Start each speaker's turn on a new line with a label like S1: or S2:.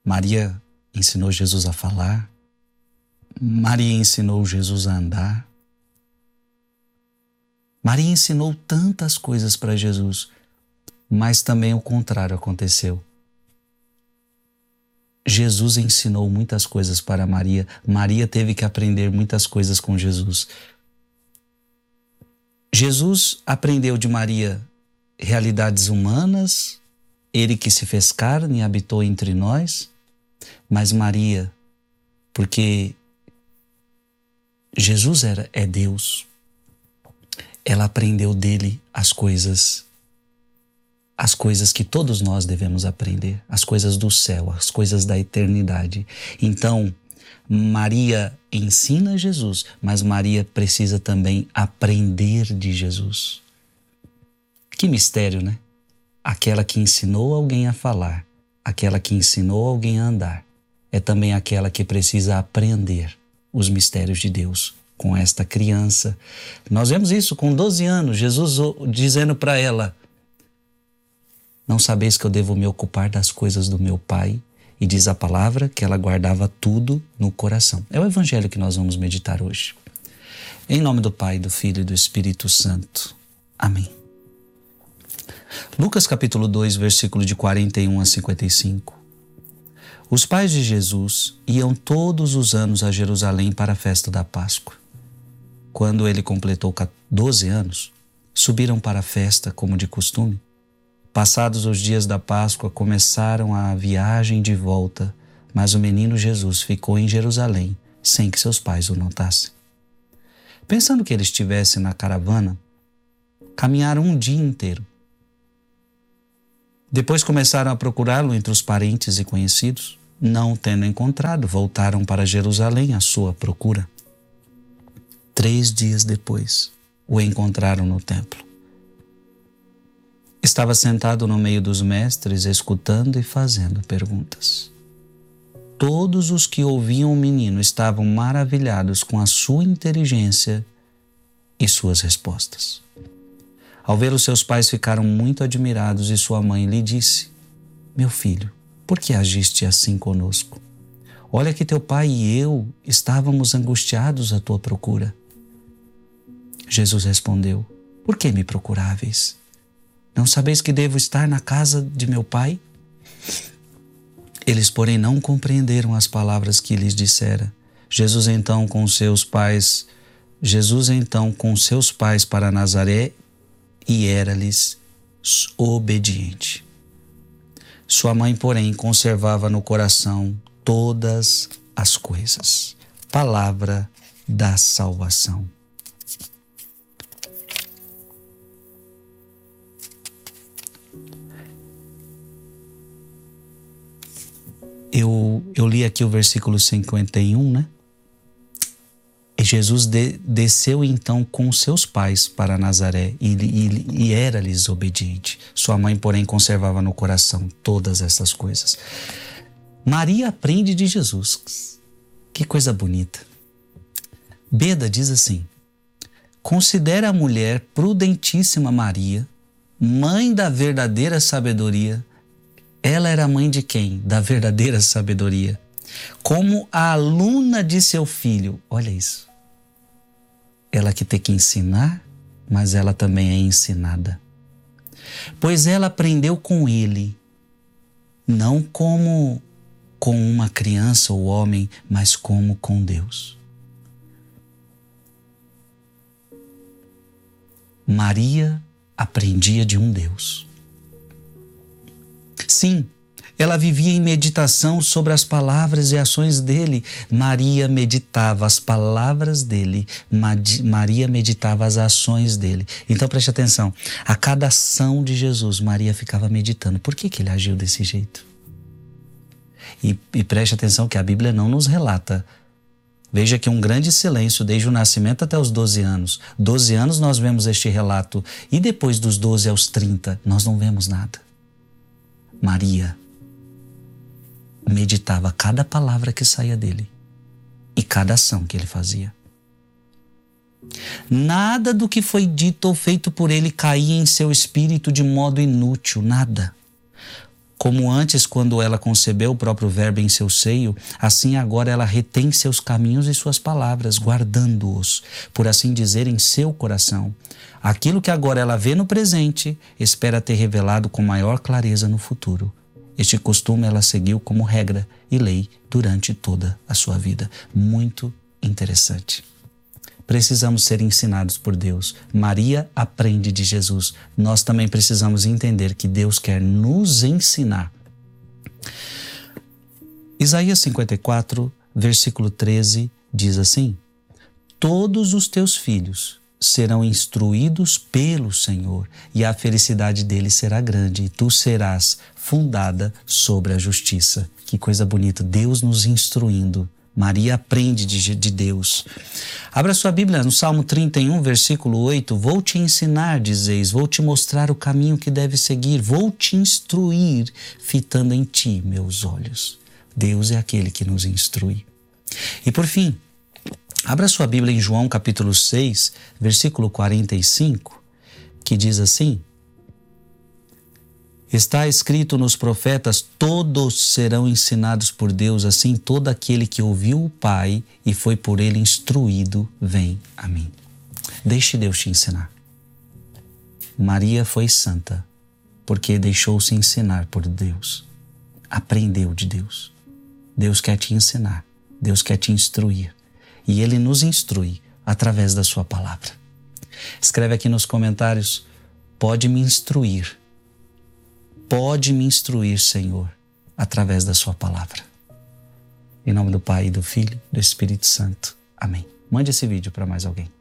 S1: Maria ensinou Jesus a falar. Maria ensinou Jesus a andar. Maria ensinou tantas coisas para Jesus, mas também o contrário aconteceu. Jesus ensinou muitas coisas para Maria. Maria teve que aprender muitas coisas com Jesus. Jesus aprendeu de Maria realidades humanas, ele que se fez carne e habitou entre nós, mas Maria, porque Jesus é Deus, ela aprendeu dele as coisas que todos nós devemos aprender, as coisas do céu, as coisas da eternidade. Então, Maria ensina Jesus, mas Maria precisa também aprender de Jesus. Que mistério, né? Aquela que ensinou alguém a falar, aquela que ensinou alguém a andar, é também aquela que precisa aprender os mistérios de Deus com esta criança. Nós vemos isso com 12 anos, Jesus dizendo para ela: não sabeis que eu devo me ocupar das coisas do meu Pai? E diz a palavra que ela guardava tudo no coração. É o evangelho que nós vamos meditar hoje. Em nome do Pai, do Filho e do Espírito Santo. Amém. Lucas capítulo 2, versículo de 41 a 55. Os pais de Jesus iam todos os anos a Jerusalém para a festa da Páscoa. Quando ele completou 12 anos, subiram para a festa como de costume. Passados os dias da Páscoa, começaram a viagem de volta, mas o menino Jesus ficou em Jerusalém, sem que seus pais o notassem. Pensando que ele estivesse na caravana, caminharam um dia inteiro. Depois começaram a procurá-lo entre os parentes e conhecidos. Não tendo encontrado, voltaram para Jerusalém à sua procura. 3 dias depois, o encontraram no templo. Estava sentado no meio dos mestres, escutando e fazendo perguntas. Todos os que ouviam o menino estavam maravilhados com a sua inteligência e suas respostas. Ao ver os seus pais, ficaram muito admirados e sua mãe lhe disse: meu filho, por que agiste assim conosco? Olha que teu pai e eu estávamos angustiados à tua procura. Jesus respondeu: por que me procuráveis? Não sabeis que devo estar na casa de meu pai? Eles, porém, não compreenderam as palavras que lhes dissera. Jesus então com seus pais para Nazaré e era-lhes obediente. Sua mãe, porém, conservava no coração todas as coisas. Palavra da salvação. Eu li aqui o versículo 51, né? E Jesus desceu então com seus pais para Nazaré e era-lhes obediente. Sua mãe, porém, conservava no coração todas essas coisas. Maria aprende de Jesus. Que coisa bonita. Beda diz assim: considera a mulher prudentíssima Maria, mãe da verdadeira sabedoria. Ela era mãe de quem? Da verdadeira sabedoria. Como a aluna de seu filho. Olha isso. Ela que tem que ensinar, mas ela também é ensinada. Pois ela aprendeu com ele, não como com uma criança ou homem, mas como com Deus. Maria aprendia de um Deus. Sim, ela vivia em meditação sobre as palavras e ações dele. Maria meditava as palavras dele, Maria meditava as ações dele. Então preste atenção, a cada ação de Jesus, Maria ficava meditando. Por que ele agiu desse jeito? E preste atenção que a Bíblia não nos relata. Veja que um grande silêncio desde o nascimento até os 12 anos. 12 anos nós vemos este relato e depois dos 12 aos 30 nós não vemos nada. Maria meditava cada palavra que saía dele e cada ação que ele fazia. Nada do que foi dito ou feito por ele caía em seu espírito de modo inútil, nada. Como antes, quando ela concebeu o próprio Verbo em seu seio, assim agora ela retém seus caminhos e suas palavras, guardando-os, por assim dizer, em seu coração. Aquilo que agora ela vê no presente, espera ter revelado com maior clareza no futuro. Este costume ela seguiu como regra e lei durante toda a sua vida. Muito interessante. Precisamos ser ensinados por Deus. Maria aprende de Jesus. Nós também precisamos entender que Deus quer nos ensinar. Isaías 54, versículo 13, diz assim: todos os teus filhos serão instruídos pelo Senhor, e a felicidade deles será grande, e tu serás fundada sobre a justiça. Que coisa bonita, Deus nos instruindo. Maria aprende de Deus. Abra sua Bíblia no Salmo 31, versículo 8. Vou te ensinar, dizeis, vou te mostrar o caminho que deve seguir, vou te instruir, fitando em ti meus olhos. Deus é aquele que nos instrui. E por fim, abra sua Bíblia em João capítulo 6, versículo 45, que diz assim: está escrito nos profetas, todos serão ensinados por Deus, assim todo aquele que ouviu o Pai e foi por ele instruído, vem a mim. Deixe Deus te ensinar. Maria foi santa porque deixou-se ensinar por Deus. Aprendeu de Deus. Deus quer te ensinar, Deus quer te instruir. E Ele nos instrui através da sua palavra. Escreve aqui nos comentários: pode me instruir. Pode me instruir, Senhor, através da sua palavra. Em nome do Pai, do Filho e do Espírito Santo. Amém. Mande esse vídeo para mais alguém.